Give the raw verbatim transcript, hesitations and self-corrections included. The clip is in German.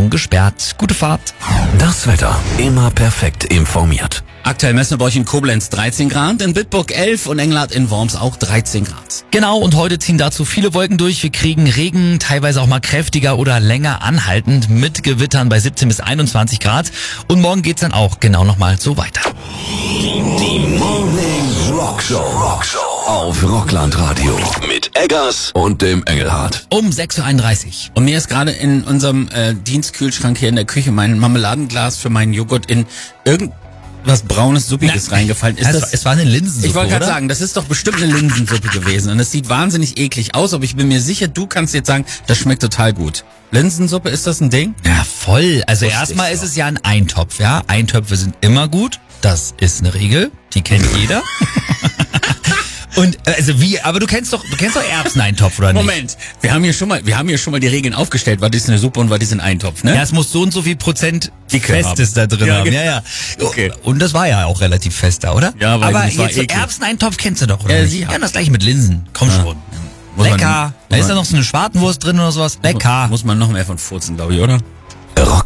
Richtung gesperrt. Gute Fahrt. Das Wetter immer perfekt informiert. Aktuell messen wir bei euch in Koblenz dreizehn Grad, in Bitburg elf und Engelhardt in Worms auch dreizehn Grad. Genau, und heute ziehen dazu viele Wolken durch. Wir kriegen Regen, teilweise auch mal kräftiger oder länger anhaltend mit Gewittern bei siebzehn bis einundzwanzig Grad. Und morgen geht's dann auch genau nochmal so weiter. Die Morning Rockshow. Rockshow auf Rockland Radio mit Eggers und dem Engelhardt. Um sechs Uhr einunddreißig. Und mir ist gerade in unserem äh, Dienstkühlschrank hier in der Küche mein Marmeladenglas für meinen Joghurt in irgendwas braunes, suppiges Na, reingefallen. Ist es, das, es war eine Linsensuppe, ich wollte gerade oder? sagen, das ist doch bestimmt eine Linsensuppe gewesen. Und es sieht wahnsinnig eklig aus, aber ich bin mir sicher, du kannst jetzt sagen, das schmeckt total gut. Linsensuppe, ist das ein Ding? Ja, voll. Also Wusste erstmal ich ist doch. es ja ein Eintopf, ja. Eintöpfe sind immer gut. Das ist eine Regel. Die kennt jeder. Und äh, also wie, aber du kennst doch, du kennst doch Erbseneintopf, oder nicht? Moment, wir haben hier schon mal, wir haben hier schon mal die Regeln aufgestellt, was ist eine Suppe und was ist ein Eintopf, ne? Ja, es muss so und so viel Prozent Dicke Festes da drin Ja, haben. genau. Ja, ja. Okay. Und das war ja auch relativ fest da, oder? Ja, weil aber das war jetzt so eklig. Erbseneintopf kennst du doch, oder Ja, nicht? sie Ja, hat- das gleiche mit Linsen. Komm Ja. schon. Muss man- Lecker. Da muss ist da man- noch so eine Schwartenwurst drin oder sowas. Lecker. Muss man noch mehr von furzen, glaube ich, oder? Rock